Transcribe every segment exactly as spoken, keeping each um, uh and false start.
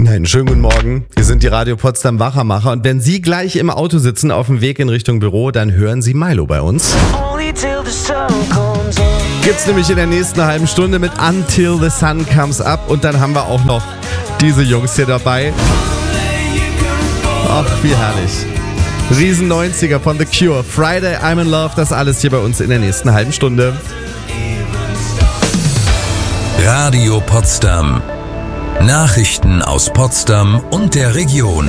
Einen schönen guten Morgen. Wir sind die Radio Potsdam Wachermacher und wenn Sie gleich im Auto sitzen auf dem Weg in Richtung Büro, dann hören Sie Milo bei uns. Gibt's nämlich in der nächsten halben Stunde mit Until the Sun Comes Up und dann haben wir auch noch diese Jungs hier dabei. Ach, wie herrlich. Riesen neunziger von The Cure, Friday I'm in Love, das alles hier bei uns in der nächsten halben Stunde. Radio Potsdam. Nachrichten aus Potsdam und der Region.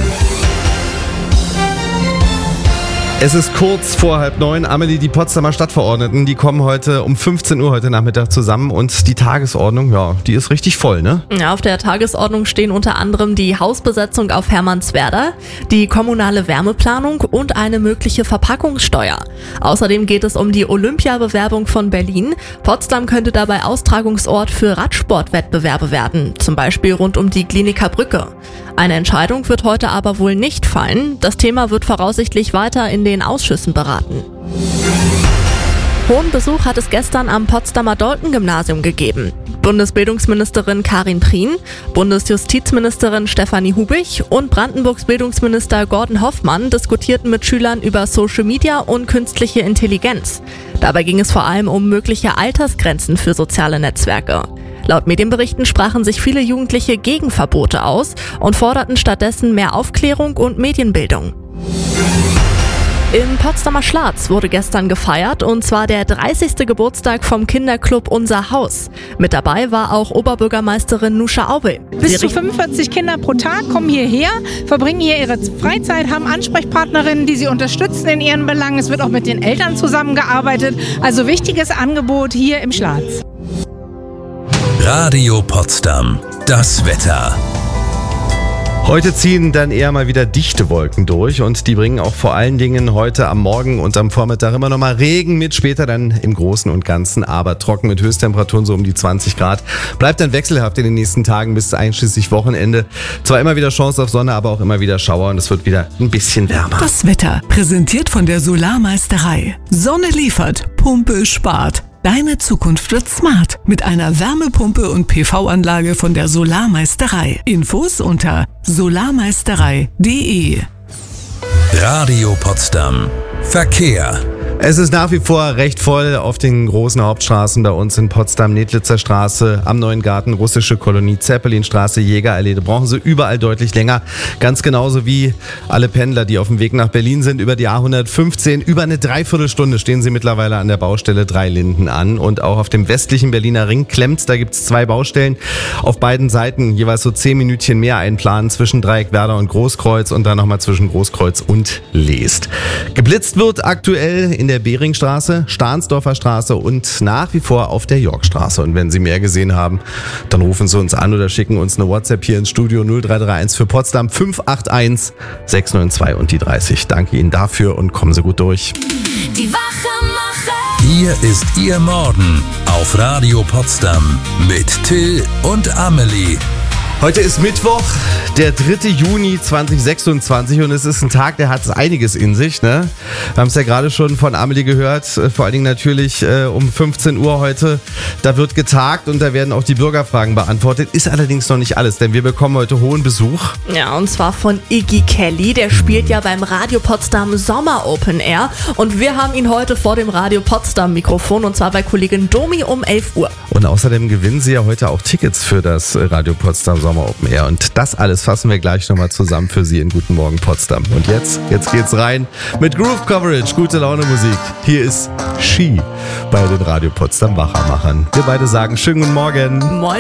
Es ist kurz vor halb neun. Amelie, die Potsdamer Stadtverordneten, die kommen heute um fünfzehn Uhr heute Nachmittag zusammen und die Tagesordnung, ja, die ist richtig voll, ne? Ja, auf der Tagesordnung stehen unter anderem die Hausbesetzung auf Hermannswerder, die kommunale Wärmeplanung und eine mögliche Verpackungssteuer. Außerdem geht es um die Olympiabewerbung von Berlin. Potsdam könnte dabei Austragungsort für Radsportwettbewerbe werden, zum Beispiel rund um die Kliniker Brücke. Eine Entscheidung wird heute aber wohl nicht fallen. Das Thema wird voraussichtlich weiter in den Ausschüssen beraten. Hohen Besuch hat es gestern am Potsdamer Dalton-Gymnasium gegeben. Bundesbildungsministerin Karin Prien, Bundesjustizministerin Stefanie Hubig und Brandenburgs Bildungsminister Gordon Hoffmann diskutierten mit Schülern über Social Media und künstliche Intelligenz. Dabei ging es vor allem um mögliche Altersgrenzen für soziale Netzwerke. Laut Medienberichten sprachen sich viele Jugendliche gegen Verbote aus und forderten stattdessen mehr Aufklärung und Medienbildung. Im Potsdamer Schlatz wurde gestern gefeiert und zwar der dreißigste Geburtstag vom Kinderclub Unser Haus. Mit dabei war auch Oberbürgermeisterin Nuscha Aubel. Bis zu fünfundvierzig Kinder pro Tag kommen hierher, verbringen hier ihre Freizeit, haben Ansprechpartnerinnen, die sie unterstützen in ihren Belangen. Es wird auch mit den Eltern zusammengearbeitet. Also wichtiges Angebot hier im Schlatz. Radio Potsdam. Das Wetter. Heute ziehen dann eher mal wieder dichte Wolken durch und die bringen auch vor allen Dingen heute am Morgen und am Vormittag immer noch mal Regen mit, später dann im Großen und Ganzen, aber trocken mit Höchsttemperaturen so um die zwanzig Grad. Bleibt dann wechselhaft in den nächsten Tagen bis einschließlich Wochenende. Zwar immer wieder Chance auf Sonne, aber auch immer wieder Schauer und es wird wieder ein bisschen wärmer. Das Wetter, präsentiert von der Solarmeisterei. Sonne liefert, Pumpe spart. Deine Zukunft wird smart mit einer Wärmepumpe und P V-Anlage von der Solarmeisterei. Infos unter solarmeisterei punkt de. Radio Potsdam. Verkehr. Es ist nach wie vor recht voll auf den großen Hauptstraßen bei uns in Potsdam, Nedlitzer Straße, am Neuen Garten, Russische Kolonie, Zeppelinstraße, Jägerallee. Da brauchen Sie überall deutlich länger. Ganz genauso wie alle Pendler, die auf dem Weg nach Berlin sind, über die A hundertfünfzehn. Über eine Dreiviertelstunde stehen Sie mittlerweile an der Baustelle Dreilinden an. Und auch auf dem westlichen Berliner Ring klemmt, da gibt es zwei Baustellen. Auf beiden Seiten jeweils so zehn Minütchen mehr einplanen zwischen Dreieckwerder und Großkreuz und dann nochmal zwischen Großkreuz und Leest. Geblitzt wird aktuell in der Beringstraße, Stahnsdorfer Straße und nach wie vor auf der Yorkstraße. Und wenn Sie mehr gesehen haben, dann rufen Sie uns an oder schicken uns eine WhatsApp hier ins Studio null drei drei eins für Potsdam fünf acht eins sechs neun zwei und die dreißig. Danke Ihnen dafür und kommen Sie gut durch. Die Wachermacher. Hier ist Ihr Morgen auf Radio Potsdam mit Till und Amelie. Heute ist Mittwoch, der dritte Juni zweitausendsechsundzwanzig und es ist ein Tag, der hat einiges in sich, ne? Wir haben es ja gerade schon von Amelie gehört, vor allen Dingen natürlich äh, um fünfzehn Uhr heute, da wird getagt und da werden auch die Bürgerfragen beantwortet, ist allerdings noch nicht alles, denn wir bekommen heute hohen Besuch. Ja, und zwar von Iggy Kelly, der spielt ja beim Radio Potsdam Sommer Open Air und wir haben ihn heute vor dem Radio Potsdam Mikrofon und zwar bei Kollegin Domi um elf Uhr. Und außerdem gewinnen Sie ja heute auch Tickets für das Radio Potsdam Sommer Open Air. Und das alles fassen wir gleich nochmal zusammen für Sie in Guten Morgen Potsdam. Und jetzt, jetzt geht's rein mit Groove Coverage, gute Laune Musik. Hier ist She bei den Radio Potsdam Wachermachern. Wir beide sagen schönen guten Morgen. Moin.